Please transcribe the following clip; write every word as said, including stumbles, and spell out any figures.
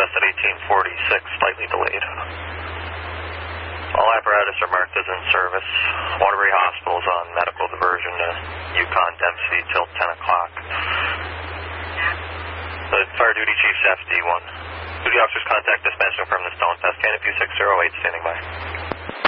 test at eighteen forty-six, slightly delayed. All apparatus are marked as in service. Waterbury Hospital is on medical diversion to Yukon Dempsey till ten o'clock. The Fire Duty Chief's F D one. Duty officers contact dispatch from the stone test. Canopy six zero eight standing by.